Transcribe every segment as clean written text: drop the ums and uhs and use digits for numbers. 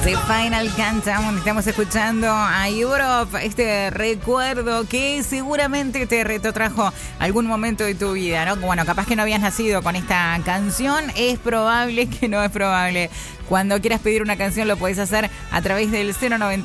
The Final Countdown. Estamos escuchando a Europe, este recuerdo que seguramente te retrotrajo algún momento de tu vida, ¿no? Bueno, capaz que no habías nacido con esta canción, es probable que no es probable. Cuando quieras pedir una canción lo podés hacer a través del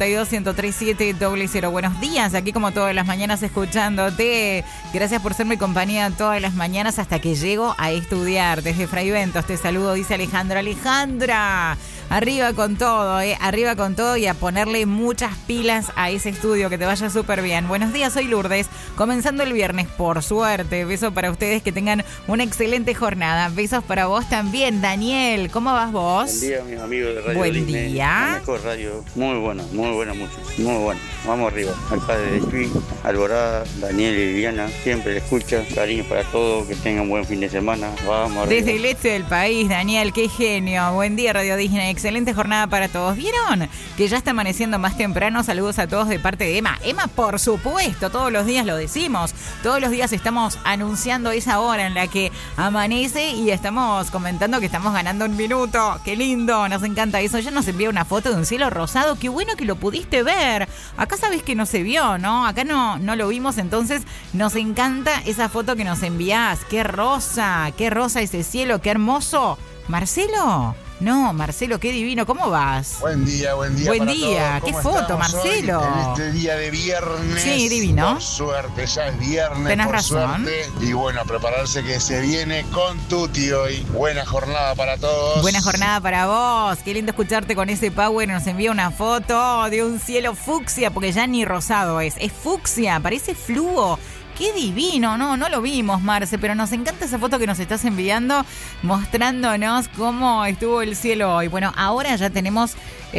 092-137-00. Buenos días, aquí como todas las mañanas escuchándote. Gracias por ser mi compañía todas las mañanas hasta que llego a estudiar. Desde Fray Ventos te saludo, dice Alejandra. Alejandra, arriba con todo, arriba con todo y a ponerle muchas pilas a ese estudio, que te vaya súper bien. Buenos días, soy Lourdes, comenzando el viernes, por suerte. Besos para ustedes, que tengan una excelente jornada. Besos para vos también, Daniel. ¿Cómo vas vos? Buen día, mis amigos de Radio Buen Disney. día. La mejor radio, muy buena muchachos, muy buena. Vamos arriba. Al padre de Chuy, Alborada, Daniel y Liliana, siempre le escucha. Cariño para todos, que tengan buen fin de semana. Vamos arriba. Desde el este del país, Daniel, qué genio. Buen día, Radio Disney. Excelente jornada para todos. ¿Vieron que ya está amaneciendo más temprano? Saludos a todos de parte de Emma. Emma, por supuesto, todos los días lo decimos. Todos los días estamos anunciando esa hora en la que amanece y estamos comentando que estamos ganando un minuto. ¡Qué lindo! Nos encanta eso. Ya nos envía una foto de un cielo rosado. ¡Qué bueno que lo pudiste ver! Acá sabés que no se vio, ¿no? Acá no lo vimos, entonces nos encanta esa foto que nos envías. ¡Qué rosa! ¡Qué rosa ese cielo! ¡Qué hermoso! ¿Marcelo? No, Marcelo, qué divino. ¿Cómo vas? Buen día. Buen para día. todos. ¿Qué ¿Cómo foto, estamos Marcelo? Hoy, en este día de viernes. Sí, divino. Por suerte, ya es viernes. Tenés por razón. Suerte. Y bueno, a prepararse que se viene con Tuti hoy. Buena jornada para todos. Buena jornada para vos. Qué lindo escucharte con ese power. Nos envía una foto de un cielo fucsia, porque ya ni rosado es fucsia, parece fluo. ¡Qué divino! No lo vimos, Marce, pero nos encanta esa foto que nos estás enviando mostrándonos cómo estuvo el cielo hoy. Bueno, ahora ya tenemos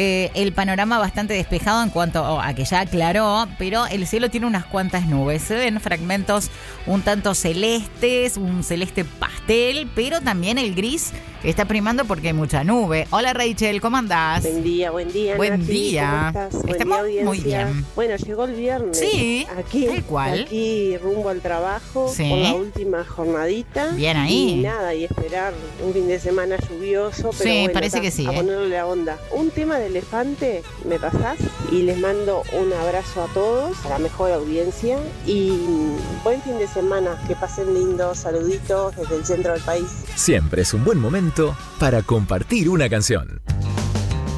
el panorama bastante despejado en cuanto a que ya aclaró, pero el cielo tiene unas cuantas nubes. Se ven fragmentos un tanto celestes, un celeste pastel, pero también el gris está primando porque hay mucha nube. Hola, Rachel, ¿cómo andás? Buen día. Buen Nachi, día. ¿cómo estás? Buen Estamos día, muy audiencia. bien. Bueno, llegó el viernes. Sí, aquí, tal cual. Aquí rumbo al trabajo, Sí. por la última jornadita. Bien ahí. Y nada, y esperar un fin de semana lluvioso, pero Sí, bueno, parece que sí, a ponerle la onda. Un tema de elefante, ¿me pasás? Y les mando un abrazo a todos, a la mejor audiencia, y buen fin de semana, que pasen lindo, saluditos desde el centro del país. Siempre es un buen momento para compartir una canción.